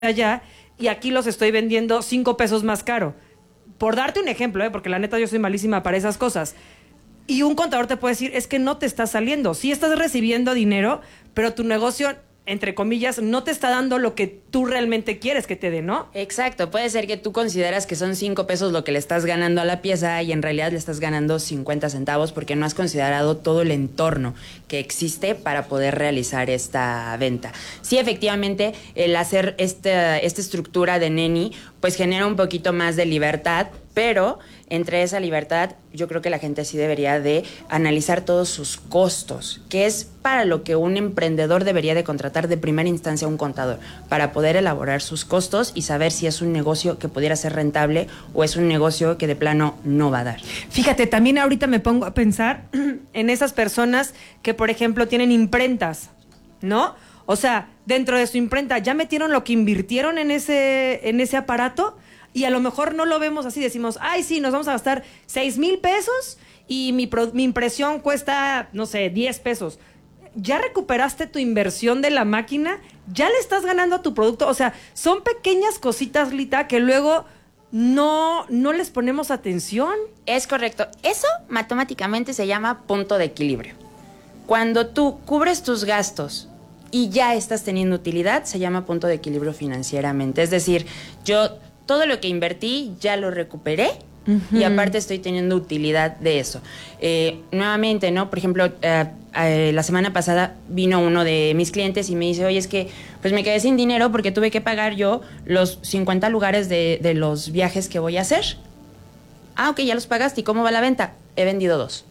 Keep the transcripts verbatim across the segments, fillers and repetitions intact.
allá y aquí los estoy vendiendo cinco pesos más caro. Por darte un ejemplo, ¿eh? Porque la neta yo soy malísima para esas cosas. Y un contador te puede decir, es que no te está saliendo. Sí estás recibiendo dinero, pero tu negocio, entre comillas, no te está dando lo que tú realmente quieres que te dé, ¿no? Exacto, puede ser que tú consideras que son cinco pesos lo que le estás ganando a la pieza y en realidad le estás ganando cincuenta centavos porque no has considerado todo el entorno que existe para poder realizar esta venta. Sí, efectivamente, el hacer esta, esta estructura de Neni pues genera un poquito más de libertad, pero entre esa libertad yo creo que la gente sí debería de analizar todos sus costos, que es para lo que un emprendedor debería de contratar de primera instancia a un contador, para poder elaborar sus costos y saber si es un negocio que pudiera ser rentable o es un negocio que de plano no va a dar. Fíjate, también ahorita me pongo a pensar en esas personas que, por ejemplo, tienen imprentas, ¿no? O sea, dentro de su imprenta ya metieron lo que invirtieron en ese, en ese aparato. Y a lo mejor no lo vemos así, decimos, ay, sí, nos vamos a gastar seis mil pesos y mi, pro, mi impresión cuesta, no sé, diez pesos. Ya recuperaste tu inversión de la máquina, ya le estás ganando a tu producto. O sea, son pequeñas cositas, Lita, que luego no, no les ponemos atención. Es correcto. Eso matemáticamente se llama punto de equilibrio. Cuando tú cubres tus gastos y ya estás teniendo utilidad, se llama punto de equilibrio financieramente. Es decir, yo... todo lo que invertí ya lo recuperé uh-huh. y aparte estoy teniendo utilidad de eso. Eh, nuevamente, ¿no? Por ejemplo, eh, eh, la semana pasada vino uno de mis clientes y me dice, oye, es que pues me quedé sin dinero porque tuve que pagar yo los cincuenta lugares de, de los viajes que voy a hacer. Ah, ok, ya los pagaste. ¿Y cómo va la venta? He vendido dos.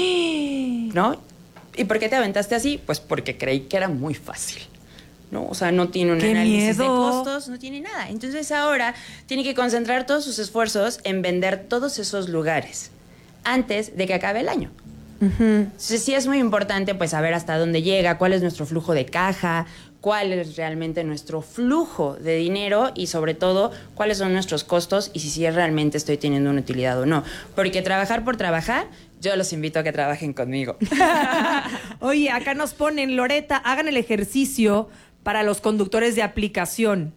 ¿No? ¿Y por qué te aventaste así? Pues porque creí que era muy fácil. ¿No? O sea, no tiene un ¡Qué análisis miedo! de costos, no tiene nada. Entonces ahora tiene que concentrar todos sus esfuerzos en vender todos esos lugares antes de que acabe el año. Uh-huh. Entonces sí es muy importante pues saber hasta dónde llega, cuál es nuestro flujo de caja, cuál es realmente nuestro flujo de dinero y sobre todo cuáles son nuestros costos y si sí realmente estoy teniendo una utilidad o no. Porque trabajar por trabajar, yo los invito a que trabajen conmigo. Oye, acá nos ponen, Loreta, hagan el ejercicio para los conductores de aplicación.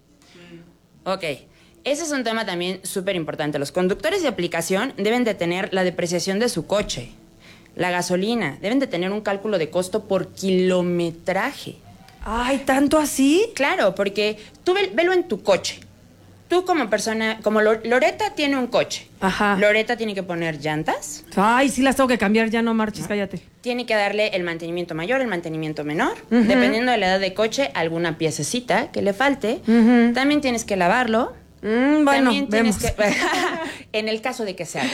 Ok, ese es un tema también súper importante. Los conductores de aplicación deben de tener la depreciación de su coche, la gasolina, deben de tener un cálculo de costo por kilometraje. Ay, ¿tanto así? Claro, porque tú ve, velo en tu coche. Tú como persona, como Loreta tiene un coche. Ajá. Loreta tiene que poner llantas. Ay, sí las tengo que cambiar, ya no marches, ¿no? Cállate. Tiene que darle el mantenimiento mayor, el mantenimiento menor. Uh-huh. Dependiendo de la edad de coche, alguna piececita que le falte. Uh-huh. También tienes que lavarlo. Mm, bueno, También tienes vemos. que, en el caso de que sea.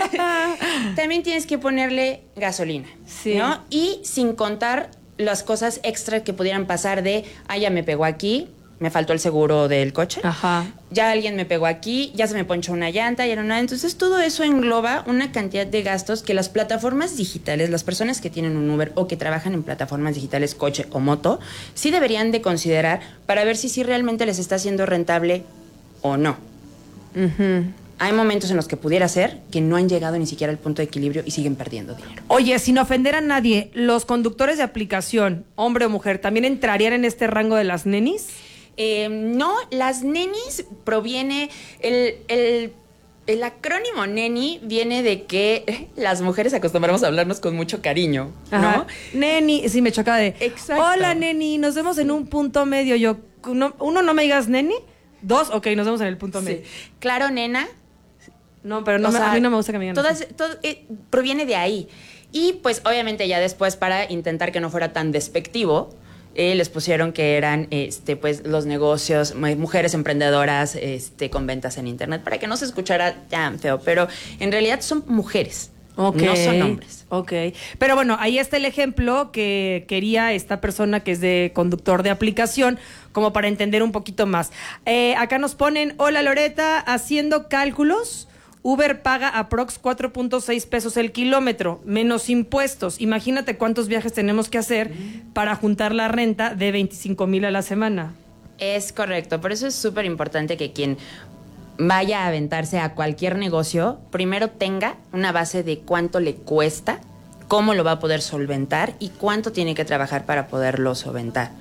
También tienes que ponerle gasolina, sí. ¿No? Y sin contar las cosas extras que pudieran pasar de, ah, ya me pegó aquí, me faltó el seguro del coche. Ajá. Ya alguien me pegó aquí, ya se me ponchó una llanta, ya no nada. Entonces todo eso engloba una cantidad de gastos que las plataformas digitales, las personas que tienen un Uber o que trabajan en plataformas digitales, coche o moto, sí deberían de considerar para ver si sí realmente les está siendo rentable o no. Uh-huh. Hay momentos en los que pudiera ser que no han llegado ni siquiera al punto de equilibrio y siguen perdiendo dinero. Oye, sin ofender a nadie, ¿los conductores de aplicación, hombre o mujer, también entrarían en este rango de las nenis? Eh, no, las nenis proviene, el, el, el acrónimo neni viene de que las mujeres acostumbramos a hablarnos con mucho cariño, ¿no? Ajá. Neni, sí me choca de, exacto. Hola neni, nos vemos en un punto medio. Yo, no, uno, no me digas neni, dos, ok, nos vemos en el punto medio. Sí. Claro, nena. No, pero no me, sea, a mí no me gusta que me digan todas, todo, eh, proviene de ahí. Y pues obviamente ya después para intentar que no fuera tan despectivo, Eh, les pusieron que eran este, pues, los negocios, mujeres emprendedoras este, con ventas en internet, para que no se escuchara tan feo, pero en realidad son mujeres, okay. No son hombres. Ok, pero bueno, ahí está el ejemplo que quería esta persona que es de conductor de aplicación, como para entender un poquito más. Eh, acá nos ponen, hola Loreta, haciendo cálculos, Uber paga aprox cuatro punto seis pesos el kilómetro, menos impuestos. Imagínate cuántos viajes tenemos que hacer para juntar la renta de veinticinco mil a la semana. Es correcto, por eso es súper importante que quien vaya a aventarse a cualquier negocio, primero tenga una base de cuánto le cuesta, cómo lo va a poder solventar y cuánto tiene que trabajar para poderlo solventar.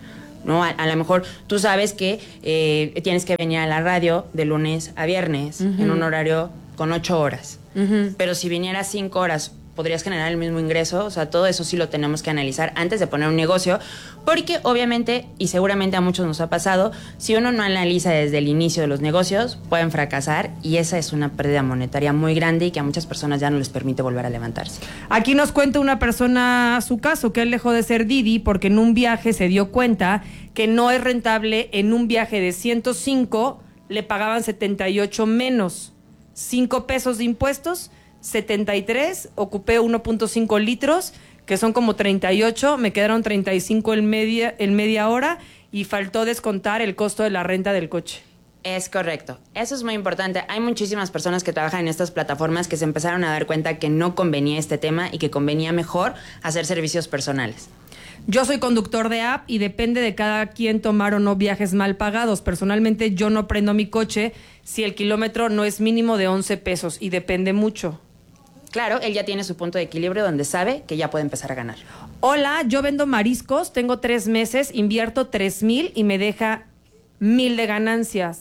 ¿no? A, a lo mejor tú sabes que eh, tienes que venir a la radio de lunes a viernes, uh-huh, en un horario con ocho horas. Uh-huh. Pero si vinieras cinco horas, ¿podrías generar el mismo ingreso? O sea, todo eso sí lo tenemos que analizar antes de poner un negocio, porque obviamente, y seguramente a muchos nos ha pasado, si uno no analiza desde el inicio de los negocios, pueden fracasar, y esa es una pérdida monetaria muy grande y que a muchas personas ya no les permite volver a levantarse. Aquí nos cuenta una persona su caso, que él dejó de ser Didi porque en un viaje se dio cuenta que no es rentable. En un viaje de ciento cinco le pagaban setenta y ocho menos, cinco pesos de impuestos, setenta y tres, ocupé uno punto cinco litros, que son como treinta y ocho, me quedaron treinta y cinco en media, en media hora, y faltó descontar el costo de la renta del coche. Es correcto, eso es muy importante. Hay muchísimas personas que trabajan en estas plataformas que se empezaron a dar cuenta que no convenía este tema y que convenía mejor hacer servicios personales. Yo soy conductor de app y depende de cada quien tomar o no viajes mal pagados. Personalmente yo no prendo mi coche si el kilómetro no es mínimo de once pesos, y depende mucho. Claro, él ya tiene su punto de equilibrio donde sabe que ya puede empezar a ganar. Hola, yo vendo mariscos, tengo tres meses, invierto tres mil y me deja mil de ganancias.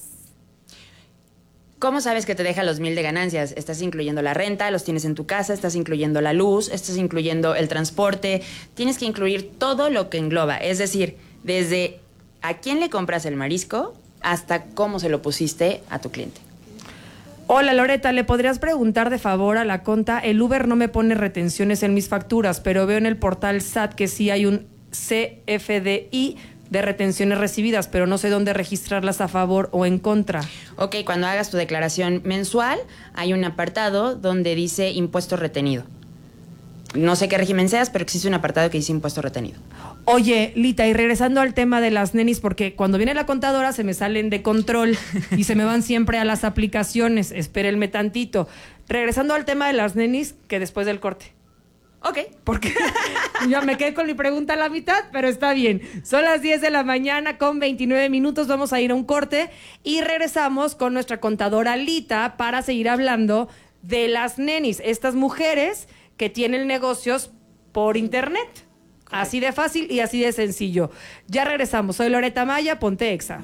¿Cómo sabes que te deja los mil de ganancias? Estás incluyendo la renta, los tienes en tu casa, estás incluyendo la luz, estás incluyendo el transporte. Tienes que incluir todo lo que engloba. Es decir, desde a quién le compras el marisco hasta cómo se lo pusiste a tu cliente. Hola Loreta, ¿le podrías preguntar de favor a la conta? El Uber no me pone retenciones en mis facturas, pero veo en el portal S A T que sí hay un C F D I de retenciones recibidas, pero no sé dónde registrarlas a favor o en contra. Ok, cuando hagas tu declaración mensual, hay un apartado donde dice impuesto retenido. No sé qué régimen seas, pero existe un apartado que dice impuesto retenido. Oye, Lita, y regresando al tema de las nenis, porque cuando viene la contadora se me salen de control y se me van siempre a las aplicaciones. Espérenme tantito. Regresando al tema de las nenis, que después del corte. Ok. Porque ya me quedé con mi pregunta a la mitad, pero está bien. Son las diez de la mañana con veintinueve minutos. Vamos a ir a un corte y regresamos con nuestra contadora Lita para seguir hablando de las nenis, estas mujeres que tienen negocios por internet. Así de fácil y así de sencillo. Ya regresamos. Soy Loreta Maya, ponte Exa.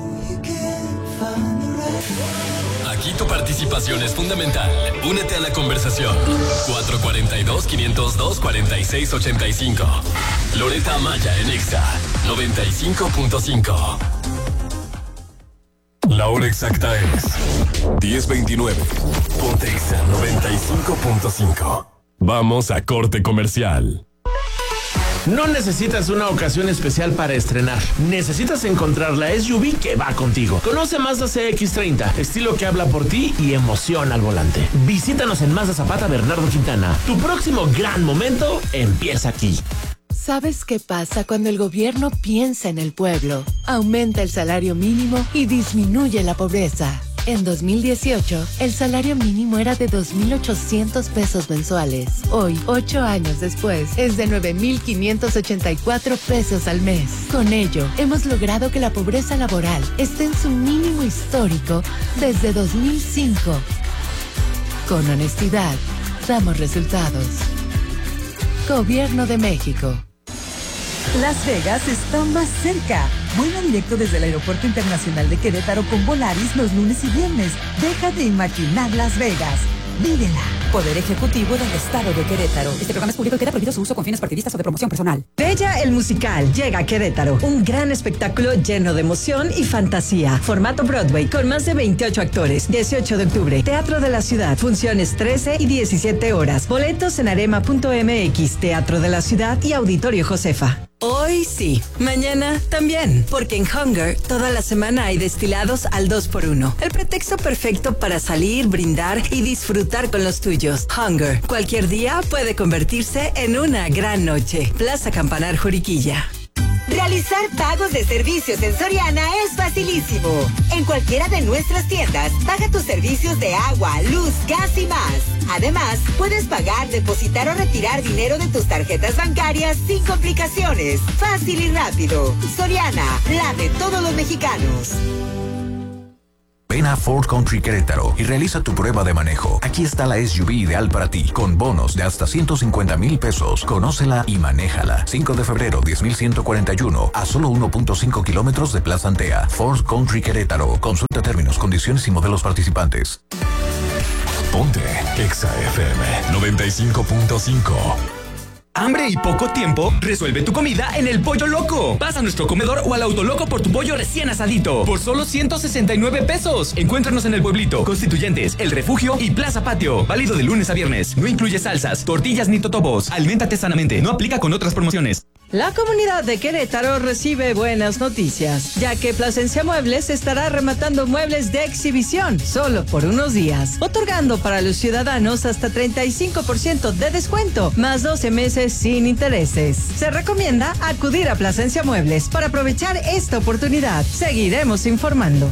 Aquí tu participación es fundamental. Únete a la conversación. cuatro cuatro dos, cinco cero dos, cuatro seis ocho cinco. Loreta Maya en Exa noventa y cinco punto cinco. La hora exacta es diez veintinueve. Ponte Exa noventa y cinco punto cinco. Vamos a corte comercial. No necesitas una ocasión especial para estrenar. Necesitas encontrar la S U V que va contigo. Conoce Mazda C X treinta, estilo que habla por ti y emoción al volante. Visítanos en Mazda Zapata Bernardo Quintana. Tu próximo gran momento empieza aquí. ¿Sabes qué pasa cuando el gobierno piensa en el pueblo? Aumenta el salario mínimo y disminuye la pobreza. En dos mil dieciocho, el salario mínimo era de dos mil ochocientos pesos mensuales. Hoy, ocho años después, es de nueve mil quinientos ochenta y cuatro pesos al mes. Con ello, hemos logrado que la pobreza laboral esté en su mínimo histórico desde dos mil cinco. Con honestidad, damos resultados. Gobierno de México. Las Vegas está más cerca. Vuela directo desde el Aeropuerto Internacional de Querétaro con Volaris los lunes y viernes. Deja de imaginar Las Vegas. Vívela. Poder Ejecutivo del Estado de Querétaro. Este programa es público y queda prohibido su uso con fines partidistas o de promoción personal. Bella el Musical llega a Querétaro. Un gran espectáculo lleno de emoción y fantasía. Formato Broadway con más de veintiocho actores. dieciocho de octubre. Teatro de la Ciudad. Funciones trece y diecisiete horas. Boletos en arema punto m x. Teatro de la Ciudad y Auditorio Josefa. Hoy sí, mañana también, porque en Hunger toda la semana hay destilados al dos por uno. El pretexto perfecto para salir, brindar y disfrutar con los tuyos. Hunger, cualquier día puede convertirse en una gran noche. Plaza Campanar Juriquilla. Realizar pagos de servicios en Soriana es facilísimo. En cualquiera de nuestras tiendas, paga tus servicios de agua, luz, gas y más. Además, puedes pagar, depositar o retirar dinero de tus tarjetas bancarias sin complicaciones. Fácil y rápido. Soriana, la de todos los mexicanos. Ven a Ford Country Querétaro y realiza tu prueba de manejo. Aquí está la S U V ideal para ti, con bonos de hasta ciento cincuenta mil pesos. Conócela y manéjala. cinco de febrero, diez mil ciento cuarenta y uno, a solo uno punto cinco kilómetros de Plaza Antea. Ford Country Querétaro. Consulta términos, condiciones y modelos participantes. Ponte Exa F M noventa y cinco punto cinco. ¿Hambre y poco tiempo? Resuelve tu comida en el Pollo Loco. Vas a nuestro comedor o al Autoloco por tu pollo recién asadito. Por solo ciento sesenta y nueve pesos. Encuéntranos en El Pueblito, Constituyentes, El Refugio y Plaza Patio. Válido de lunes a viernes. No incluye salsas, tortillas ni totopos. Aliméntate sanamente. No aplica con otras promociones. La comunidad de Querétaro recibe buenas noticias, ya que Plasencia Muebles estará rematando muebles de exhibición solo por unos días, otorgando para los ciudadanos hasta treinta y cinco por ciento de descuento, más doce meses sin intereses. Se recomienda acudir a Plasencia Muebles para aprovechar esta oportunidad. Seguiremos informando.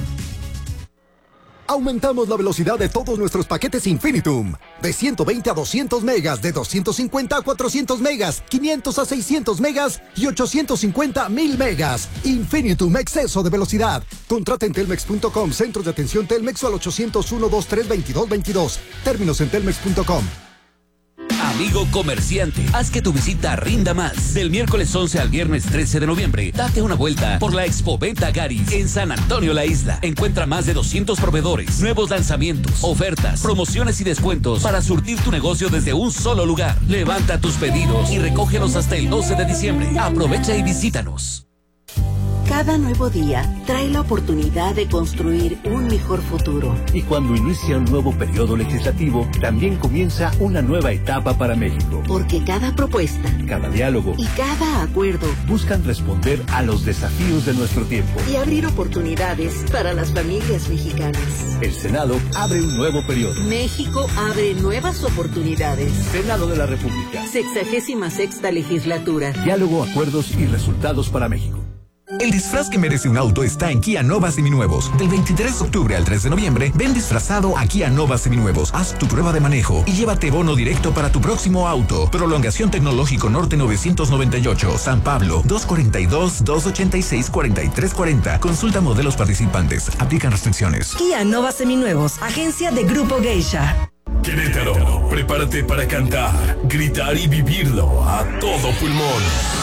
Aumentamos la velocidad de todos nuestros paquetes Infinitum. De ciento veinte a doscientos megas, de doscientos cincuenta a cuatrocientos megas, quinientos a seiscientos megas y ochocientos cincuenta a mil megas. Infinitum, exceso de velocidad. Contrata en telmex punto com, centros de atención Telmex o al ochocientos uno, veintitrés, veintidós veintidós. Términos en telmex punto com. Amigo comerciante, haz que tu visita rinda más. Del miércoles once al viernes trece de noviembre, date una vuelta por la Expoventa Garis en San Antonio La Isla. Encuentra más de doscientos proveedores, nuevos lanzamientos, ofertas, promociones y descuentos para surtir tu negocio desde un solo lugar. Levanta tus pedidos y recógelos hasta el doce de diciembre. Aprovecha y visítanos. Cada nuevo día trae la oportunidad de construir un mejor futuro. Y cuando inicia un nuevo periodo legislativo, también comienza una nueva etapa para México. Porque cada propuesta, cada diálogo y cada acuerdo buscan responder a los desafíos de nuestro tiempo y abrir oportunidades para las familias mexicanas. El Senado abre un nuevo periodo. México abre nuevas oportunidades. Senado de la República. Sexagésima sexta legislatura. Diálogo, acuerdos y resultados para México. El disfraz que merece un auto está en Kia Nova Seminuevos. Del veintitrés de octubre al tres de noviembre, ven disfrazado a Kia Nova Seminuevos. Haz tu prueba de manejo y llévate bono directo para tu próximo auto. Prolongación Tecnológico Norte novecientos noventa y ocho, San Pablo, dos cuarenta y dos, dos ochenta y seis, cuarenta y tres cuarenta. Consulta modelos participantes. Aplican restricciones. Kia Nova Seminuevos, agencia de Grupo Geisha. Querétaro, prepárate para cantar, gritar y vivirlo a todo pulmón.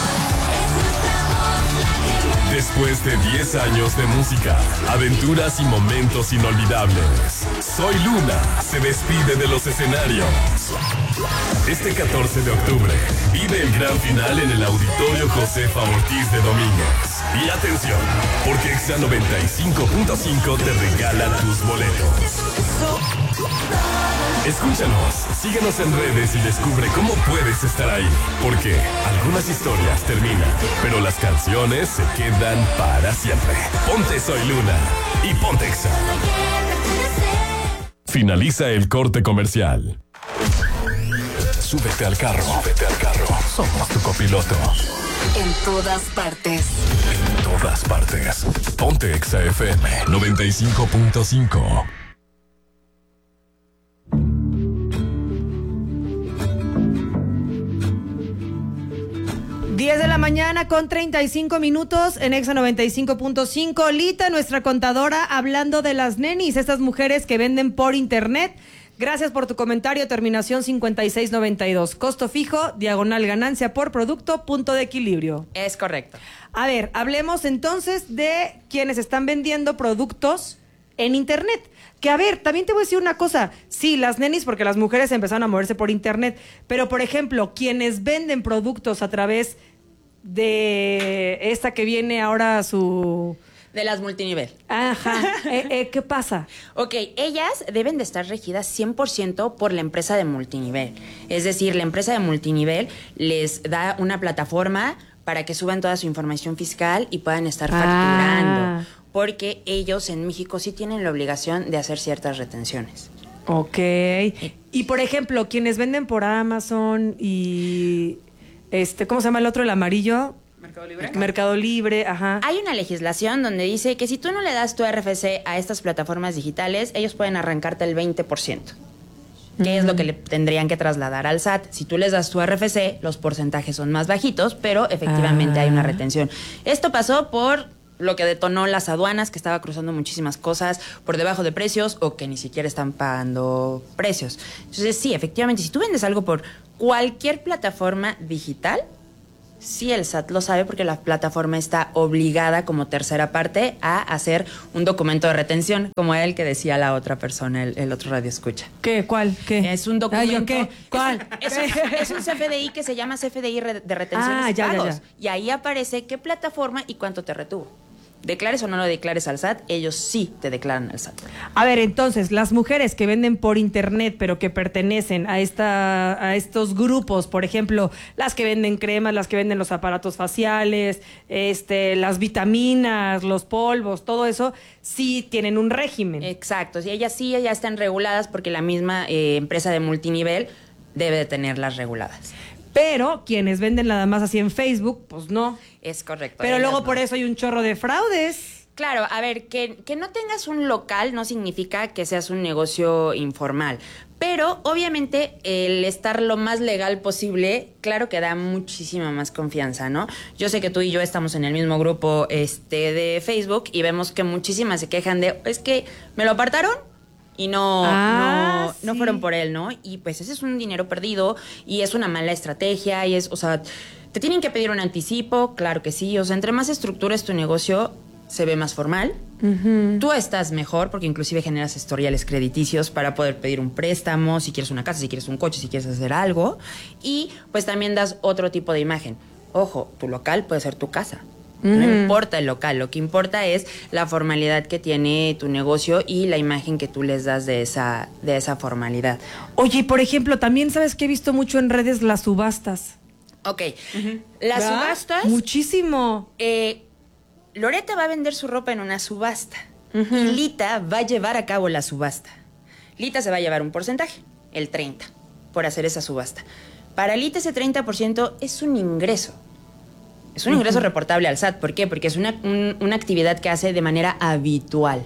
Después de diez años de música, aventuras y momentos inolvidables, Soy Luna se despide de los escenarios. Este catorce de octubre, vive el gran final en el Auditorio Josefa Ortiz de Domínguez. Y atención, porque Exa noventa y cinco punto cinco te regala tus boletos. Escúchanos, síguenos en redes y descubre cómo puedes estar ahí. Porque algunas historias terminan, pero las canciones se quedan para siempre. Ponte Soy Luna y ponte Exa. Finaliza el corte comercial. Súbete al carro. Súbete al carro. Somos tu copiloto. En todas partes. En todas partes. Ponte Exa F M noventa y cinco punto cinco. diez de la mañana con treinta y cinco minutos en Exa noventa y cinco punto cinco. Lita, nuestra contadora, hablando de las nenis, estas mujeres que venden por internet. Gracias por tu comentario, terminación cincuenta y seis noventa y dos. Costo fijo, diagonal ganancia por producto, punto de equilibrio. Es correcto. A ver, hablemos entonces de quienes están vendiendo productos en internet. Que a ver, también te voy a decir una cosa. Sí, las nenis, porque las mujeres empezaron a moverse por internet. Pero, por ejemplo, quienes venden productos a través de esta que viene ahora su... De las multinivel. Ajá. eh, eh, ¿Qué pasa? Ok, ellas deben de estar regidas cien por ciento por la empresa de multinivel. Es decir, la empresa de multinivel les da una plataforma para que suban toda su información fiscal y puedan estar Ah. facturando. Porque ellos en México sí tienen la obligación de hacer ciertas retenciones. Ok. Y, por ejemplo, quienes venden por Amazon y... este, ¿cómo se llama el otro? El amarillo... ¿Mercado Libre? Mercado Libre, ajá. Hay una legislación donde dice que si tú no le das tu R F C a estas plataformas digitales, ellos pueden arrancarte el veinte por ciento. Que mm. es lo que le tendrían que trasladar al S A T. Si tú les das tu R F C, los porcentajes son más bajitos, pero efectivamente ah. hay una retención. Esto pasó por lo que detonó las aduanas, que estaba cruzando muchísimas cosas por debajo de precios o que ni siquiera están pagando precios. Entonces, sí, efectivamente, si tú vendes algo por cualquier plataforma digital, sí el S A T lo sabe porque la plataforma está obligada como tercera parte a hacer un documento de retención, como el que decía la otra persona, el, el otro radio escucha. ¿Qué? ¿Cuál? ¿Qué? Es un documento. Ay, ¿qué? ¿Cuál? Es, es, es un C F D I que se llama C F D I re- de retenciones Ah, y ya, ya, pagos. ya. Y ahí aparece qué plataforma y cuánto te retuvo. Declares o no lo declares al S A T, ellos sí te declaran al S A T. A ver, entonces, las mujeres que venden por internet, pero que pertenecen a esta, a estos grupos, por ejemplo, las que venden cremas, las que venden los aparatos faciales, este, las vitaminas, los polvos, todo eso, sí tienen un régimen. Exacto, y ellas sí ya están reguladas porque la misma eh, empresa de multinivel debe de tenerlas reguladas. Pero quienes venden nada más así en Facebook, pues no. Es correcto. Pero luego no. por eso hay un chorro de fraudes. Claro, a ver, que, que no tengas un local no significa que seas un negocio informal. Pero obviamente el estar lo más legal posible, claro que da muchísima más confianza, ¿no? Yo sé que tú y yo estamos en el mismo grupo este, de Facebook y vemos que muchísimas se quejan de, es que me lo apartaron y no, Ah, no, sí. no fueron por él, ¿no? Y pues ese es un dinero perdido y es una mala estrategia y es, o sea, te tienen que pedir un anticipo, claro que sí. O sea, entre más estructuras tu negocio, se ve más formal. Uh-huh. Tú estás mejor porque inclusive generas historiales crediticios para poder pedir un préstamo, si quieres una casa, si quieres un coche, si quieres hacer algo. Y pues también das otro tipo de imagen. Ojo, tu local puede ser tu casa. No Ujú. importa el local, lo que importa es la formalidad que tiene tu negocio y la imagen que tú les das de esa, de esa formalidad. Oye, y por ejemplo, también sabes que he visto mucho en redes las subastas. Ok, las ¿Verdad? subastas... Muchísimo. Eh, Loreta va a vender su ropa en una subasta y Lita va a llevar a cabo la subasta. Lita se va a llevar un porcentaje, el treinta, por hacer esa subasta. Para Lita ese treinta por ciento es un ingreso. Es un ingreso Ujú. reportable al S A T. ¿Por qué? Porque es una, un- una actividad que hace de manera habitual.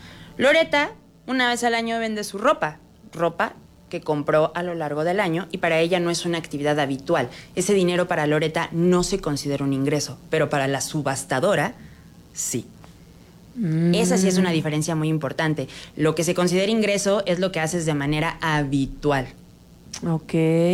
Loreta, una vez al año vende su ropa. Ropa que compró a lo largo del año y para ella no es una actividad habitual. Ese dinero para Loreta no se considera un ingreso, pero para la subastadora, sí. Esa sí es una diferencia muy importante. Lo que se considera ingreso es lo que haces de manera habitual. Ok.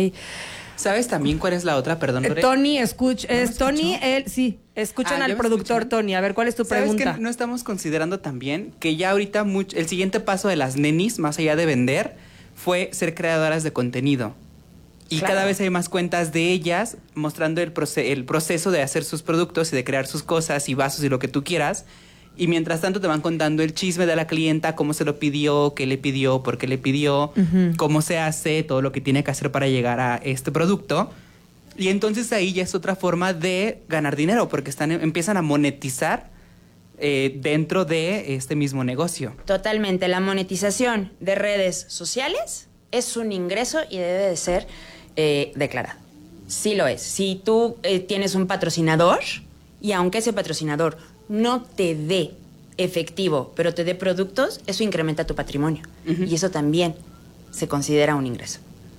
¿Sabes también cuál es la otra? Perdón, Eh, Lore. Tony, escucha, es Tony, él, sí, escuchan Ah, al ¿ya me productor escuchan? Tony. A ver, ¿cuál es tu ¿Sabes pregunta? que no estamos considerando también que ya ahorita much- el siguiente paso de las nenis, más allá de vender, fue ser creadoras de contenido? Y Claro. cada vez hay más cuentas de ellas mostrando el, proce- el proceso de hacer sus productos y de crear sus cosas y vasos y lo que tú quieras. Y mientras tanto te van contando el chisme de la clienta, cómo se lo pidió, qué le pidió, por qué le pidió, Ujú. cómo se hace, todo lo que tiene que hacer para llegar a este producto. Y entonces ahí ya es otra forma de ganar dinero, porque están, empiezan a monetizar eh, dentro de este mismo negocio. Totalmente. La monetización de redes sociales es un ingreso y debe de ser eh, declarado. Sí lo es. Si tú eh, tienes un patrocinador y aunque ese patrocinador no te dé efectivo, pero te dé productos, eso incrementa tu patrimonio. Y eso también se considera un ingreso.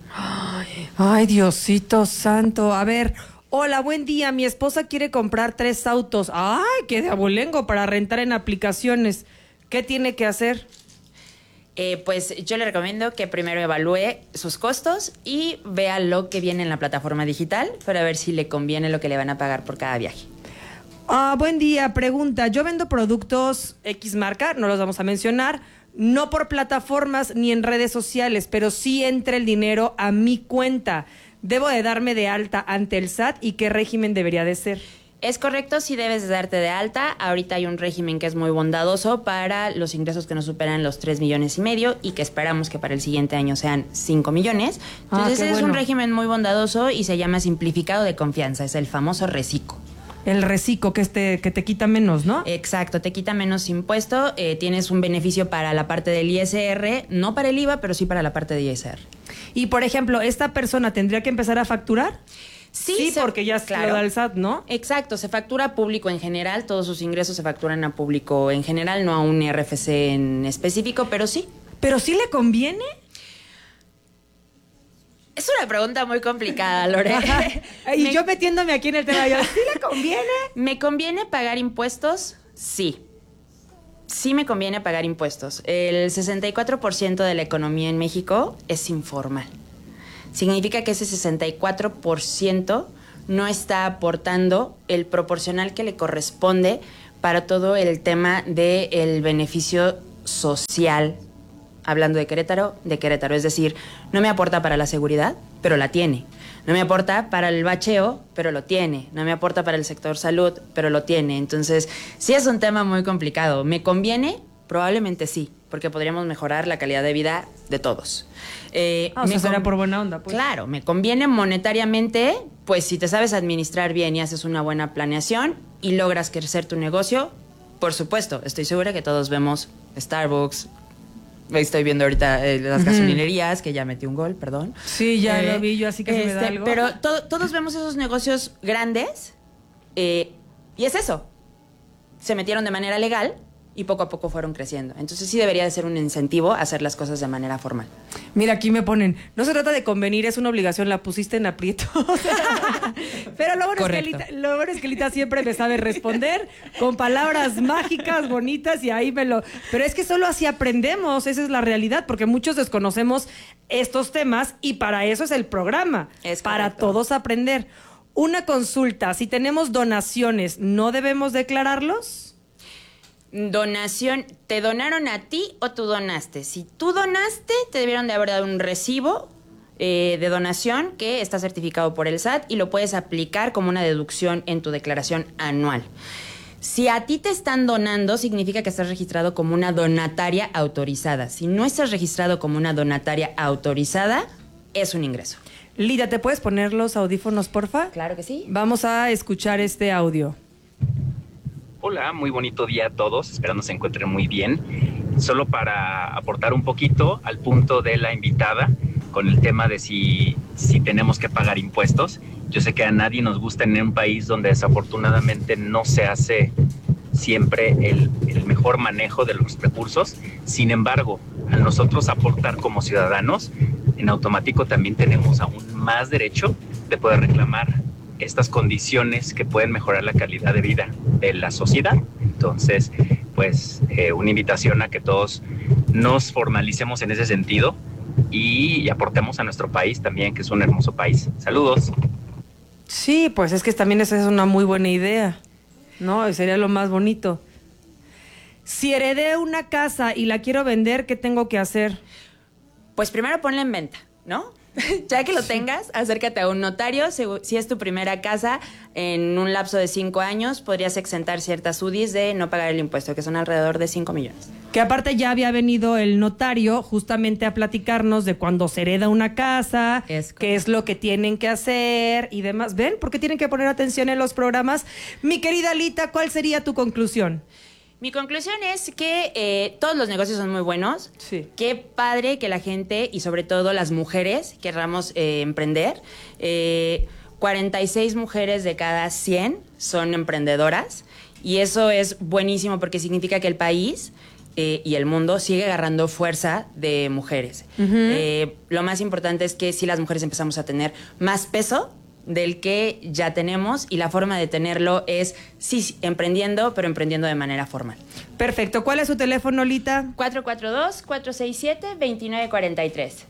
Ay, Diosito santo. A ver, hola, buen día. Mi esposa quiere comprar tres autos. Ay, qué de abolengo para rentar en aplicaciones. ¿Qué tiene que hacer? Eh, pues yo le recomiendo que primero evalúe sus costos y vea lo que viene en la plataforma digital para ver si le conviene lo que le van a pagar por cada viaje. Ah, buen día. Pregunta, yo vendo productos X marca, no los vamos a mencionar, no por plataformas ni en redes sociales, pero sí entra el dinero a mi cuenta. ¿Debo de darme de alta ante el S A T y qué régimen debería de ser? Es correcto, si debes de darte de alta. Ahorita hay un régimen que es muy bondadoso para los ingresos que no superan los tres millones y medio y que esperamos que para el siguiente año sean cinco millones. Ah, Entonces qué es bueno. un régimen muy bondadoso y se llama simplificado de confianza. Es el famoso RECICO. El reciclo que, este, que te quita menos, ¿no? Exacto, te quita menos impuesto, eh, tienes un beneficio para la parte del I S R, no para el I V A, pero sí para la parte de I S R. Y, por ejemplo, ¿esta persona tendría que empezar a facturar? Sí, Sí, se- porque ya se claro. lo da el S A T, ¿no? Exacto, se factura a público en general, todos sus ingresos se facturan a público en general, no a un R F C en específico, pero sí. ¿Pero sí le conviene? Es una pregunta muy complicada, Lore. Y Me- yo metiéndome aquí en el tema, yo, ¿sí le conviene? Me conviene pagar impuestos Sí. Sí me conviene pagar impuestos. El sesenta y cuatro por ciento de la economía en México es informal. Significa que ese sesenta y cuatro por ciento no está aportando el proporcional que le corresponde para todo el tema del beneficio social. Hablando de Querétaro, de Querétaro. Es decir, no me aporta para la seguridad, pero la tiene. No me aporta para el bacheo, pero lo tiene. No me aporta para el sector salud, pero lo tiene. Entonces, sí es un tema muy complicado. ¿Me conviene? Probablemente sí, porque podríamos mejorar la calidad de vida de todos. Eh, Ah, o sea, será por buena onda, pues. Claro, me conviene monetariamente, pues si te sabes administrar bien y haces una buena planeación y logras crecer tu negocio, por supuesto, estoy segura que todos vemos Starbucks. Estoy viendo ahorita eh, las Ujú. gasolinerías, que ya metí un gol, perdón. Sí, ya Eh, lo vi yo, así que se me da este, algo. Pero to- todos vemos esos negocios grandes eh, y es eso. Se metieron de manera legal y poco a poco fueron creciendo. Entonces sí debería de ser un incentivo hacer las cosas de manera formal. Mira, aquí me ponen, no se trata de convenir, es una obligación, la pusiste en aprieto. Pero lo bueno, es que Correcto. Lita, lo bueno es que Lita siempre me sabe responder con palabras mágicas, bonitas, y ahí me lo... Pero es que solo así aprendemos, esa es la realidad, porque muchos desconocemos estos temas y para eso es el programa, Es para correcto. todos aprender. Una consulta, si tenemos donaciones, ¿no debemos declararlos? Donación, ¿te donaron a ti o tú donaste? Si tú donaste, te debieron de haber dado un recibo eh, de donación que está certificado por el S A T y lo puedes aplicar como una deducción en tu declaración anual. Si a ti te están donando, significa que estás registrado como una donataria autorizada. Si no estás registrado como una donataria autorizada, es un ingreso. Lida, ¿te puedes poner los audífonos, porfa? Claro que sí. Vamos a escuchar este audio. Hola, muy bonito día a todos, esperando se encuentren muy bien. Solo para aportar un poquito al punto de la invitada con el tema de si, si tenemos que pagar impuestos. Yo sé que a nadie nos gusta en un país donde desafortunadamente no se hace siempre el, el mejor manejo de los recursos. Sin embargo, al nosotros aportar como ciudadanos, en automático también tenemos aún más derecho de poder reclamar estas condiciones que pueden mejorar la calidad de vida de la sociedad. Entonces, pues eh, una invitación a que todos nos formalicemos en ese sentido y, y aportemos a nuestro país también, que es un hermoso país. Saludos. Sí, pues es que también esa es una muy buena idea, ¿no? Sería lo más bonito. Si heredé una casa y la quiero vender, ¿qué tengo que hacer? Pues primero ponla en venta, ¿no? Ya que lo tengas, acércate a un notario. Si, si es tu primera casa, en un lapso de cinco años, podrías exentar ciertas U D Is de no pagar el impuesto, que son alrededor de cinco millones. Que aparte ya había venido el notario justamente a platicarnos de cuando se hereda una casa, qué es lo que tienen que hacer y demás. ¿Ven? ¿Por qué tienen que poner atención en los programas? Mi querida Lita, ¿cuál sería tu conclusión? Mi conclusión es que eh, todos los negocios son muy buenos. Sí. Qué padre que la gente y sobre todo las mujeres querramos eh, emprender. Eh, cuarenta y seis mujeres de cada cien son emprendedoras y eso es buenísimo porque significa que el país eh, y el mundo sigue agarrando fuerza de mujeres. Ujú. Eh, lo más importante es que si las mujeres empezamos a tener más peso del que ya tenemos y la forma de tenerlo es, sí, emprendiendo, pero emprendiendo de manera formal. Perfecto. ¿Cuál es su teléfono, Lita? cuatro cuatro dos, cuatro seis siete, dos nueve cuatro tres.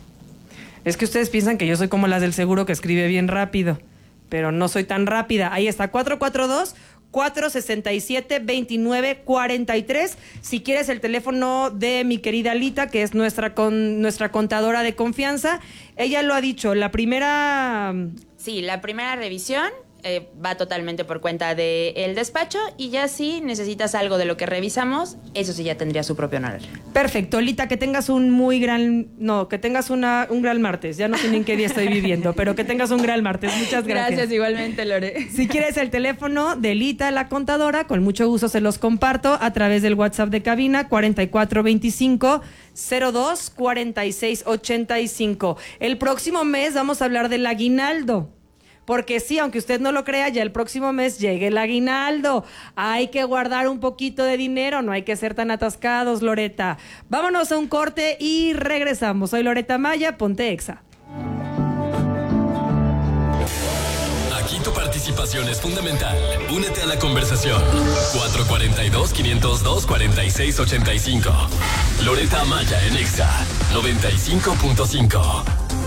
Es que ustedes piensan que yo soy como las del seguro que escribe bien rápido, pero no soy tan rápida. Ahí está, cuatro cuatro dos, cuatro seis siete, dos nueve cuatro tres. Si quieres el teléfono de mi querida Lita, que es nuestra, con, nuestra contadora de confianza, ella lo ha dicho, la primera... Sí, la primera revisión eh, va totalmente por cuenta del despacho y ya si necesitas algo de lo que revisamos, eso sí ya tendría su propio honorario. Perfecto, Lita, que tengas un muy gran... No, que tengas una, un gran martes. Ya no sé ni en qué día estoy viviendo, pero que tengas un gran martes. Muchas gracias. Gracias, igualmente, Lore. Si quieres el teléfono de Lita, la contadora, con mucho gusto se los comparto a través del WhatsApp de cabina cuarenta y cuatro veinticinco cero dos cuarenta y seis ochenta y cinco. El próximo mes vamos a hablar del aguinaldo. Porque sí, aunque usted no lo crea, ya el próximo mes llegue el aguinaldo. Hay que guardar un poquito de dinero, no hay que ser tan atascados, Loreta. Vámonos a un corte y regresamos. Soy Loreta Maya, ponte Exa. Aquí tu participación participación es fundamental. Únete a la conversación. cuatro cuatro dos, cinco cero dos, cuatro seis ocho cinco. Loreta Maya en Exa noventa y cinco punto cinco.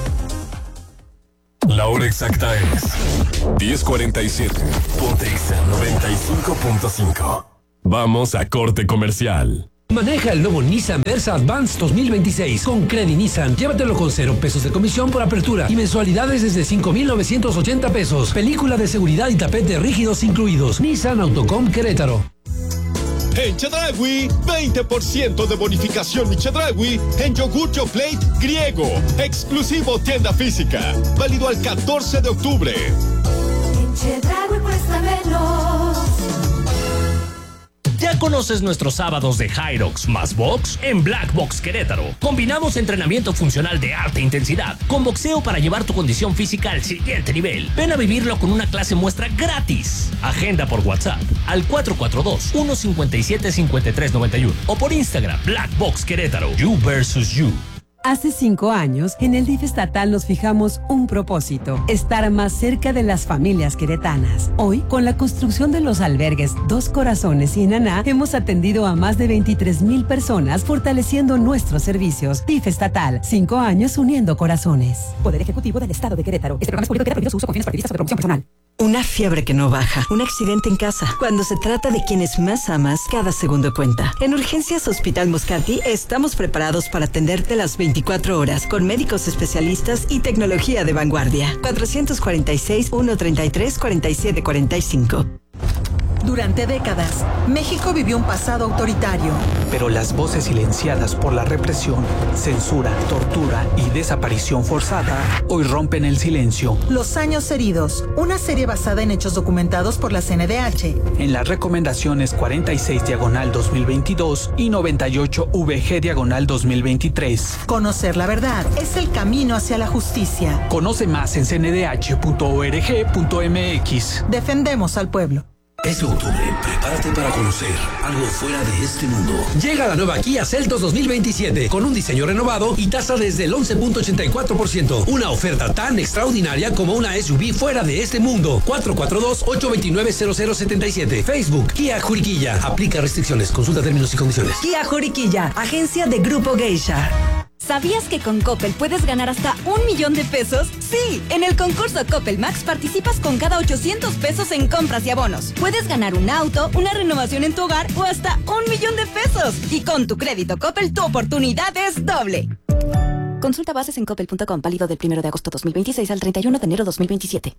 La hora exacta es diez cuarenta y siete. Ponte Exa noventa y cinco punto cinco. Vamos a corte comercial. Maneja el nuevo Nissan Versa Advance dos mil veintiséis con Credit Nissan. Llévatelo con cero pesos de comisión por apertura y mensualidades desde cinco mil novecientos ochenta pesos. Película de seguridad y tapete rígidos incluidos. Nissan Autocom Querétaro. En Chedraui, veinte por ciento de bonificación y Chedraui en yogur Yoplait griego. Exclusivo tienda física. Válido al catorce de octubre. En Chedraui cuesta menos. ¿Ya conoces nuestros sábados de Hyrox más Box? En Black Box Querétaro combinamos entrenamiento funcional de alta intensidad con boxeo para llevar tu condición física al siguiente nivel. Ven a vivirlo con una clase muestra gratis. Agenda por WhatsApp al cuatro cuatro dos, uno cinco siete, cinco tres nueve uno o por Instagram Black Box Querétaro. You versus You. Hace cinco años, en el D I F estatal nos fijamos un propósito: estar más cerca de las familias queretanas. Hoy, con la construcción de los albergues Dos Corazones y Naná, hemos atendido a más de veintitrés mil personas, fortaleciendo nuestros servicios. D I F estatal, cinco años uniendo corazones. Poder Ejecutivo del Estado de Querétaro. Este programa es público y queda prohibido su uso con fines partidistas o de promoción personal. Una fiebre que no baja, un accidente en casa. Cuando se trata de quienes más amas, cada segundo cuenta. En Urgencias Hospital Moscati estamos preparados para atenderte las veinticuatro horas con médicos especialistas y tecnología de vanguardia. cuatrocientos cuarenta y seis, ciento treinta y tres, cuarenta y siete cuarenta y cinco. Durante décadas, México vivió un pasado autoritario. Pero las voces silenciadas por la represión, censura, tortura y desaparición forzada hoy rompen el silencio. Los años heridos, una serie basada en hechos documentados por la C N D H. En las recomendaciones cuarenta y seis diagonal dos mil veintidós y noventa y ocho V G diagonal dos mil veintitrés. Conocer la verdad es el camino hacia la justicia. Conoce más en c n d h punto org punto m x. Defendemos al pueblo. Este octubre, prepárate para conocer algo fuera de este mundo. Llega la nueva Kia Seltos dos mil veintisiete con un diseño renovado y tasa desde el once punto ochenta y cuatro por ciento. Una oferta tan extraordinaria como una S U V fuera de este mundo. cuatro cuatro dos, ocho dos nueve, cero cero siete siete. Facebook, Kia Juriquilla. Aplica restricciones. Consulta términos y condiciones. Kia Juriquilla, agencia de Grupo Geisha. ¿Sabías que con Coppel puedes ganar hasta un millón de pesos? Sí, en el concurso Coppel Max participas con cada ochocientos pesos en compras y abonos. Puedes ganar un auto, una renovación en tu hogar o hasta un millón de pesos. Y con tu crédito Coppel, tu oportunidad es doble. Consulta bases en coppel punto com, válido del primero de agosto dos mil veintiséis al treinta y uno de enero dos mil veintisiete.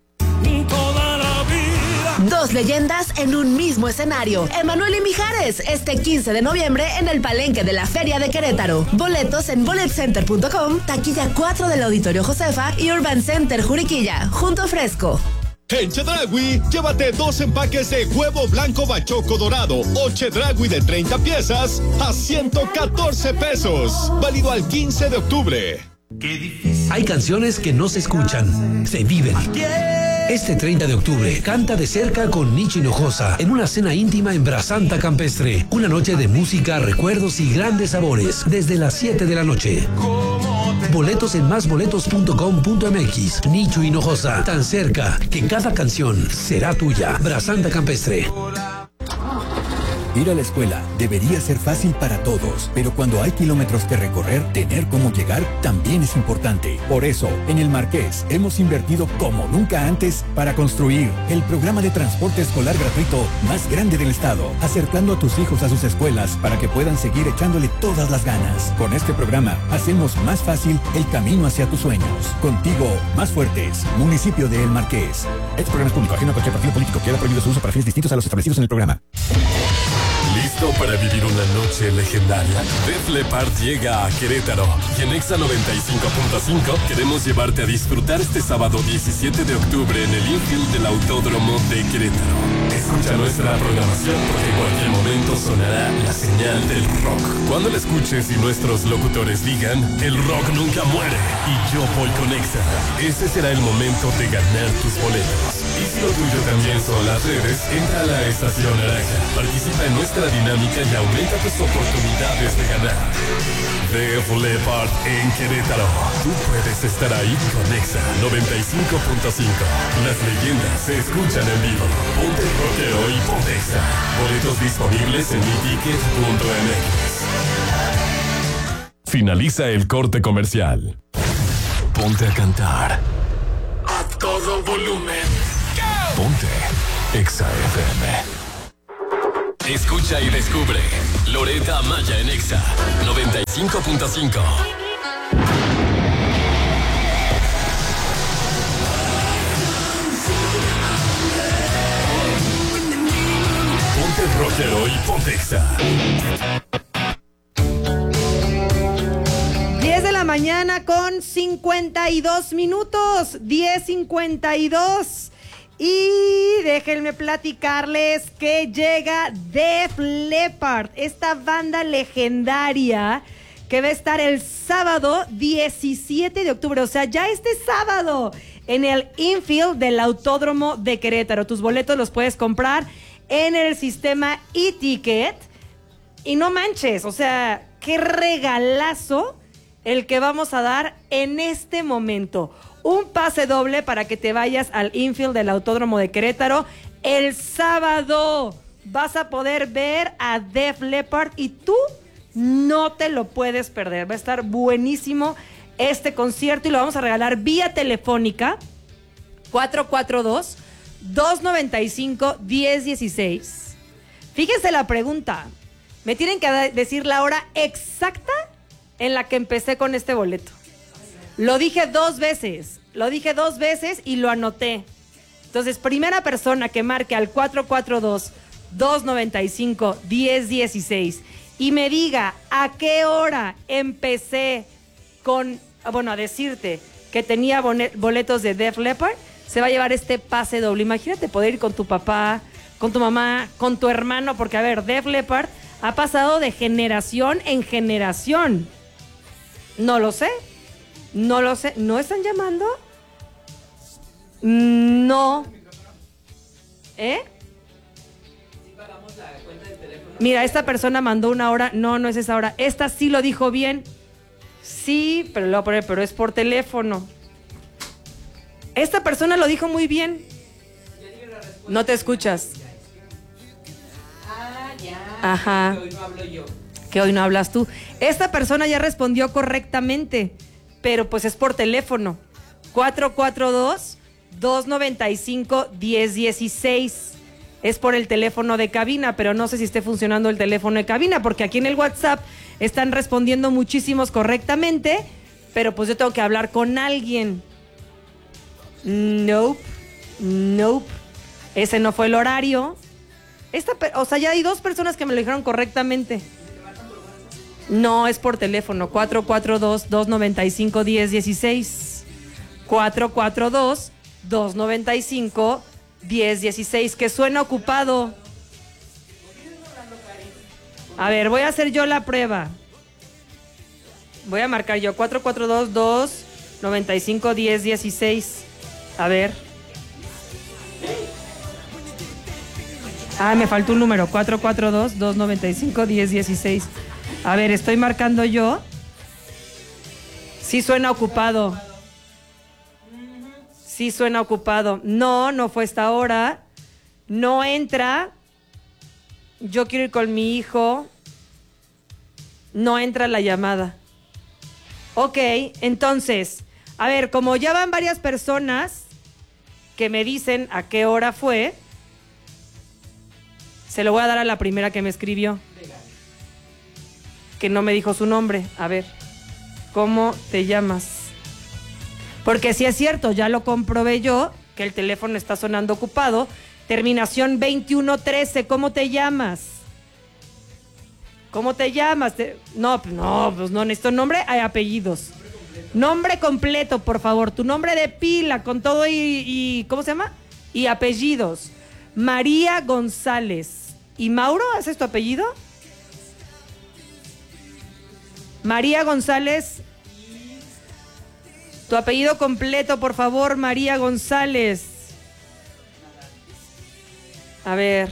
Dos leyendas en un mismo escenario. Emanuel y Mijares, este quince de noviembre en el Palenque de la Feria de Querétaro. Boletos en bolet center punto com, taquilla cuatro del Auditorio Josefa y Urban Center Juriquilla, junto fresco. En Chedraui, llévate dos empaques de huevo blanco bachoco dorado o Chedraui de treinta piezas a ciento catorce pesos. Válido al quince de octubre. Hay canciones que no se escuchan, se viven. Este treinta de octubre, canta de cerca con Nicho Hinojosa en una cena íntima en Brasanta Campestre. Una noche de música, recuerdos y grandes sabores desde las siete de la noche. Boletos en más boletos punto com punto m x. Nicho Hinojosa, tan cerca que cada canción será tuya. Brasanta Campestre. Ir a la escuela debería ser fácil para todos, pero cuando hay kilómetros que recorrer, tener cómo llegar también es importante. Por eso, en el Marqués hemos invertido como nunca antes para construir el programa de transporte escolar gratuito más grande del estado, acercando a tus hijos a sus escuelas para que puedan seguir echándole todas las ganas. Con este programa hacemos más fácil el camino hacia tus sueños. Contigo, más fuertes. Municipio de El Marqués. Este programa es público, ajeno a cualquier partido político. Queda prohibido su uso para fines distintos a los establecidos en el programa. ¿Listo para vivir una noche legendaria? Def Leppard llega a Querétaro y en Exa noventa y cinco punto cinco queremos llevarte a disfrutar este sábado diecisiete de octubre en el infield del Autódromo de Querétaro. Escucha nuestra programación porque en cualquier momento sonará la señal del rock. Cuando la escuches y nuestros locutores digan, el rock nunca muere y yo voy con Exa, ese será el momento de ganar tus boletos. Y si lo tuyo también son las redes, entra a la Estación Naranja. Participa en nuestra dinámica y aumenta tus oportunidades de ganar. Def Leppard en Querétaro. Tú puedes estar ahí con Exa noventa y cinco punto cinco. Las leyendas se escuchan en vivo. Ponte rockero y ponte Exa. Boletos disponibles en mi ticket punto m x. Finaliza el corte comercial. Ponte a cantar. A todo volumen. Ponte Exa F M. Escucha y descubre Loreta Maya en Exa noventa y cinco punto cinco. Ponte rockero y ponte Exa. diez de la mañana con cincuenta y dos minutos. diez cincuenta y dos. Y déjenme platicarles que llega Def Leppard, esta banda legendaria que va a estar el sábado diecisiete de octubre, o sea, ya este sábado, en el infield del Autódromo de Querétaro. Tus boletos los puedes comprar en el sistema e-ticket. Y no manches, o sea, qué regalazo el que vamos a dar en este momento. Un pase doble para que te vayas al infield del Autódromo de Querétaro. El sábado vas a poder ver a Def Leppard y tú no te lo puedes perder. Va a estar buenísimo este concierto y lo vamos a regalar vía telefónica. cuatro cuatro dos, dos nueve cinco, uno cero uno seis. Fíjense la pregunta. Me tienen que decir la hora exacta en la que empecé con este boleto. Lo dije dos veces, lo dije dos veces y lo anoté. Entonces, primera persona que marque al cuatro cuatro dos, dos nueve cinco, uno cero uno seis y me diga a qué hora empecé con, bueno, a decirte que tenía boletos de Def Leppard, se va a llevar este pase doble. Imagínate poder ir con tu papá, con tu mamá, con tu hermano, porque a ver, Def Leppard ha pasado de generación en generación. No lo sé. No lo sé. ¿No están llamando? No. ¿Eh? Mira, esta persona mandó una hora. No, no es esa hora. Esta sí lo dijo bien. Sí, pero lo voy a poner, pero es por teléfono. Esta persona lo dijo muy bien. No te escuchas. Ah, ya. Ajá. Que hoy no hablo yo. Que hoy no hablas tú. Esta persona ya respondió correctamente, pero pues es por teléfono. cuatro cuatro dos, dos nueve cinco, uno cero uno seis. Es por el teléfono de cabina, pero no sé si esté funcionando el teléfono de cabina, porque aquí en el WhatsApp están respondiendo muchísimos correctamente, pero pues yo tengo que hablar con alguien. Nope, nope. Ese no fue el horario. Esta, o sea, ya hay dos personas que me lo dijeron correctamente. No, es por teléfono. cuatro cuatro dos, dos nueve cinco, uno cero uno seis. cuatro cuatro dos, dos nueve cinco, uno cero uno seis. Que suena ocupado. A ver, voy a hacer yo la prueba. Voy a marcar yo. cuatro cuatro dos, dos nueve cinco, uno cero uno seis. A ver. Ah, me faltó un número. cuatro cuatro dos, dos nueve cinco, uno cero uno seis. A ver, estoy marcando yo. Sí suena ocupado. Sí suena ocupado. No, no fue esta hora. No entra. Yo quiero ir con mi hijo. No entra la llamada. Ok, entonces, a ver, como ya van varias personas que me dicen a qué hora fue, se lo voy a dar a la primera que me escribió. Que no me dijo su nombre. A ver, ¿cómo te llamas? Porque si es cierto, ya lo comprobé yo, que el teléfono está sonando ocupado. Terminación veintiuno trece, ¿cómo te llamas? ¿Cómo te llamas? Te... No, no, pues no necesito nombre, hay apellidos. Nombre completo, por favor. Tu nombre de pila, con todo y, y... ¿Cómo se llama? Y apellidos. María González. ¿Y Mauro? ¿Haces tu apellido? María González. Tu apellido completo, por favor, María González. A ver.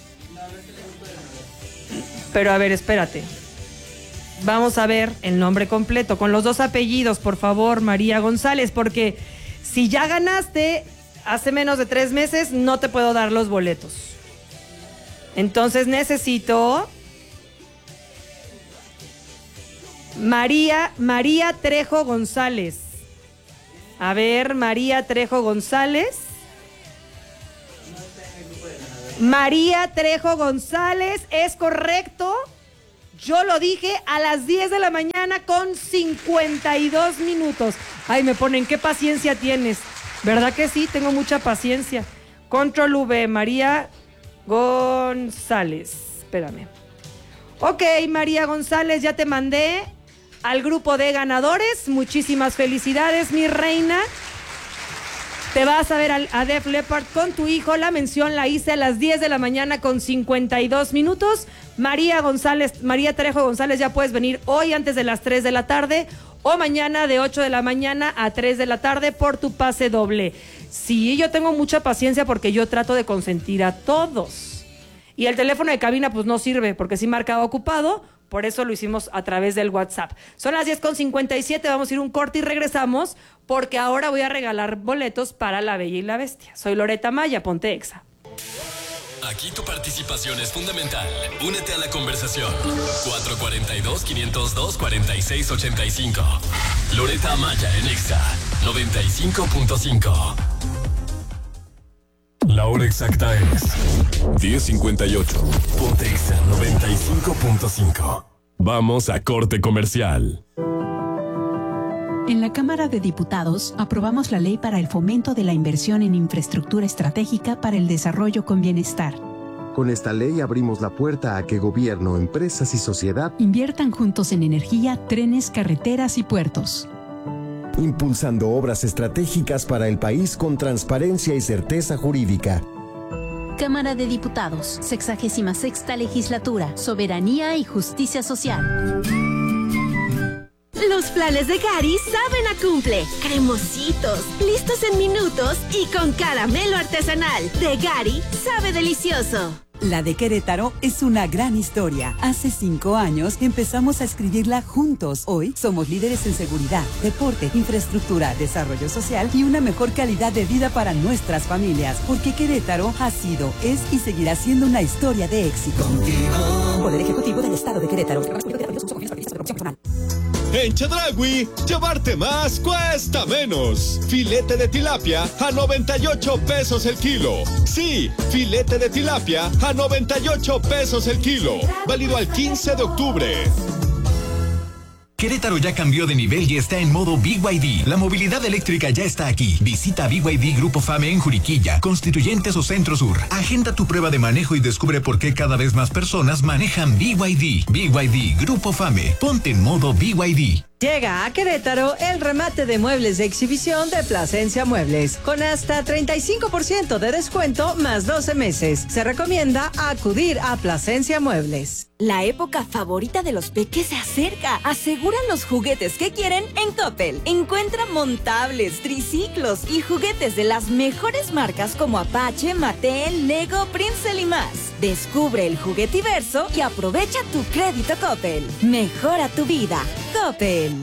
Pero a ver, espérate. Vamos a ver el nombre completo, con los dos apellidos, por favor, María González, porque si ya ganaste hace menos de tres meses, no te puedo dar los boletos. Entonces necesito... María, María Trejo González. A ver, María Trejo González. María Trejo González, es correcto. Yo lo dije a las diez de la mañana con cincuenta y dos minutos. Ay, me ponen, ¿qué paciencia tienes? ¿Verdad que sí? Tengo mucha paciencia. Control V, María González. Espérame. Ok, María González, ya te mandé al grupo de ganadores. Muchísimas felicidades, mi reina. Te vas a ver a, a Def Leppard con tu hijo. La mención la hice a las diez de la mañana con cincuenta y dos minutos. María González, María Trejo González, ya puedes venir hoy antes de las tres de la tarde o mañana de ocho de la mañana a tres de la tarde por tu pase doble. Sí, yo tengo mucha paciencia porque yo trato de consentir a todos. Y el teléfono de cabina pues no sirve porque sí marcaba ocupado. Por eso lo hicimos a través del WhatsApp. Son las diez con cincuenta y siete, vamos a ir un corte y regresamos porque ahora voy a regalar boletos para La Bella y la Bestia. Soy Loreta Maya, ponte Exa. Aquí tu participación es fundamental. Únete a la conversación. cuatro cuatro dos, cinco cero dos, cuatro seis ocho cinco. Loreta Maya en Exa noventa y cinco punto cinco. La hora exacta es diez cincuenta y ocho. Ponte Exa noventa y cinco punto cinco. Vamos a corte comercial. En la Cámara de Diputados aprobamos la ley para el fomento de la inversión en infraestructura estratégica para el desarrollo con bienestar. Con esta ley abrimos la puerta a que gobierno, empresas y sociedad inviertan juntos en energía, trenes, carreteras y puertos, impulsando obras estratégicas para el país con transparencia y certeza jurídica. Cámara de Diputados, sexagésima sexta legislatura, soberanía y justicia social. Los planes de Gary saben a cumple, cremositos, listos en minutos y con caramelo artesanal. De Gary sabe delicioso. La de Querétaro es una gran historia. Hace cinco años empezamos a escribirla juntos. Hoy somos líderes en seguridad, deporte, infraestructura, desarrollo social y una mejor calidad de vida para nuestras familias. Porque Querétaro ha sido, es y seguirá siendo una historia de éxito. Poder Ejecutivo del Estado de Querétaro. En Chedraui, llevarte más cuesta menos. Filete de tilapia a noventa y ocho pesos el kilo. Sí, filete de tilapia a noventa y ocho pesos el kilo. Válido al quince de octubre. Querétaro ya cambió de nivel y está en modo B Y D. La movilidad eléctrica ya está aquí. Visita B Y D Grupo Fame en Juriquilla, Constituyentes o Centro Sur. Agenda tu prueba de manejo y descubre por qué cada vez más personas manejan B Y D. B Y D Grupo Fame. Ponte en modo B Y D. Llega a Querétaro el remate de muebles de exhibición de Plasencia Muebles, con hasta treinta y cinco por ciento de descuento más doce meses. Se recomienda acudir a Plasencia Muebles. La época favorita de los peques se acerca. Aseguran los juguetes que quieren en Coppel. Encuentra montables, triciclos y juguetes de las mejores marcas como Apache, Mattel, Lego, Princeton y más. Descubre el juguetiverso y aprovecha tu crédito Coppel. Mejora tu vida. Coppel.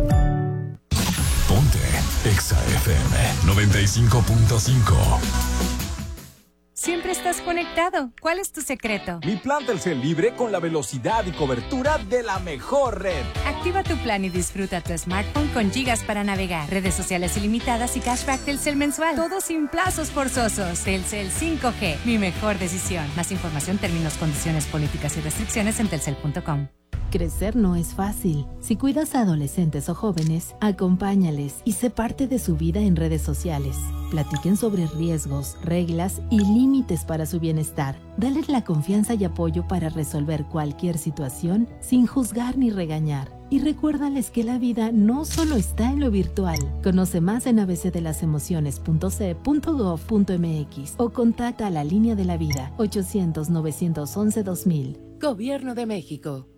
Ponte Exa F M noventa y cinco punto cinco. Siempre estás conectado. ¿Cuál es tu secreto? Mi plan Telcel libre con la velocidad y cobertura de la mejor red. Activa tu plan y disfruta tu smartphone con gigas para navegar, redes sociales ilimitadas y cashback Telcel mensual. Todo sin plazos forzosos. Telcel cinco G. Mi mejor decisión. Más información, términos, condiciones, políticas y restricciones en telcel punto com. Crecer no es fácil. Si cuidas a adolescentes o jóvenes, acompáñales y sé parte de su vida en redes sociales. Platiquen sobre riesgos, reglas y límites para su bienestar. Dale la confianza y apoyo para resolver cualquier situación sin juzgar ni regañar. Y recuérdales que la vida no solo está en lo virtual. Conoce más en a b c de las emociones punto c e punto gov punto m x o contacta a la línea de la vida ochocientos, novecientos once, dos mil. Gobierno de México.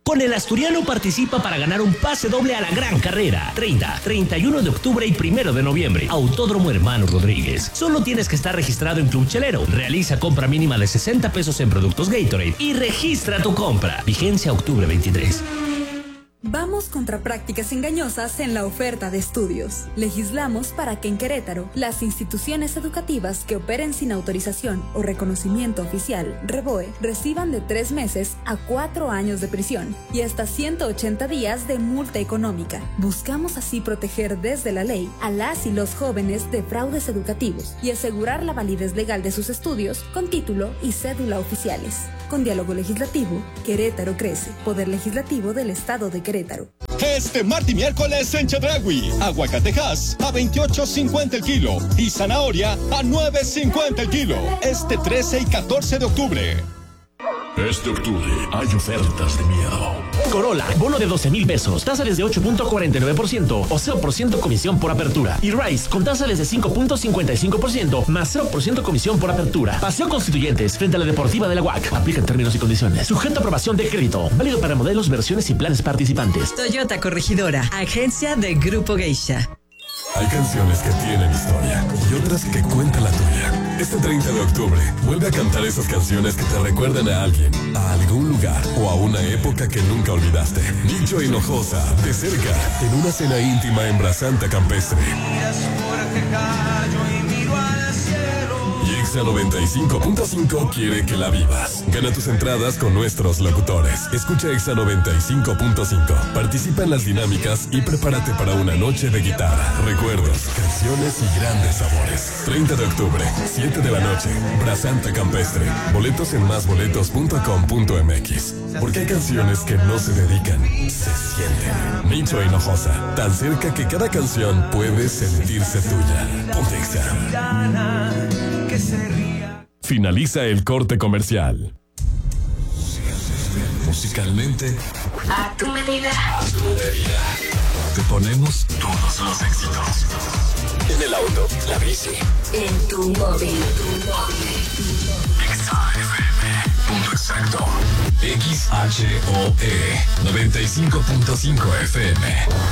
Con el Asturiano participa para ganar un pase doble a la gran carrera. treinta, treinta y uno de octubre y primero de noviembre. Autódromo Hermano Rodríguez. Solo tienes que estar registrado en Club Chelero. Realiza compra mínima de sesenta pesos en productos Gatorade y registra tu compra. Vigencia octubre veintitrés. Vamos contra prácticas engañosas en la oferta de estudios. Legislamos para que en Querétaro, las instituciones educativas que operen sin autorización o reconocimiento oficial, REBOE, reciban de tres meses a cuatro años de prisión y hasta ciento ochenta días de multa económica. Buscamos así proteger desde la ley a las y los jóvenes de fraudes educativos y asegurar la validez legal de sus estudios con título y cédula oficiales. Con diálogo legislativo, Querétaro crece. Poder Legislativo del Estado de Querétaro. Este martes y miércoles en Chedraui, aguacatejas a veintiocho cincuenta el kilo y zanahoria a nueve cincuenta el kilo. Este trece y catorce de octubre. Este octubre hay ofertas de miedo. Corolla, bono de doce mil pesos, tasa desde ocho punto cuarenta y nueve por ciento o cero por ciento comisión por apertura. Y Rise, con tasa desde cinco punto cincuenta y cinco por ciento más cero por ciento comisión por apertura. Paseo Constituyentes, frente a la Deportiva de la U A C. Aplica en términos y condiciones. Sujeto a aprobación de crédito. Válido para modelos, versiones y planes participantes. Toyota Corregidora, agencia de Grupo Geisha. Hay canciones que tienen historia y otras que cuentan la tuya. Este treinta de octubre, vuelve a cantar esas canciones que te recuerdan a alguien, a algún lugar o a una época que nunca olvidaste. Nicho Hinojosa, de cerca, en una cena íntima en Brasanta Campestre. Y Exa noventa y cinco punto cinco quiere que la vivas. Gana tus entradas con nuestros locutores. Escucha Exa noventa y cinco punto cinco. Participa en las dinámicas y prepárate para una noche de guitarra, recuerdos, canciones y grandes sabores. treinta de octubre, siete de la noche, Brasanta Campestre. Boletos en más boletos punto com punto m x. Porque hay canciones que no se dedican, se sienten. Nicho Hinojosa, tan cerca que cada canción puede sentirse tuya. Ponte Exa. Finaliza el corte comercial. Musicalmente, A tu medida. a tu medida. Te ponemos todos los éxitos. En el auto, la bici. En tu móvil. Exa F M. Punto exacto. X H O E noventa y cinco punto cinco F M.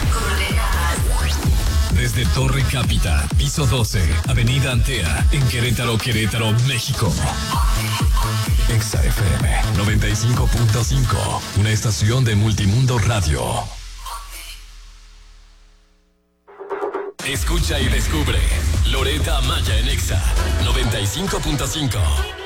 Desde Torre Cápita, piso doce, Avenida Antea, en Querétaro, Querétaro, México. Exa F M noventa y cinco punto cinco, una estación de Multimundo Radio. Escucha y descubre Loreta Maya en Exa noventa y cinco punto cinco.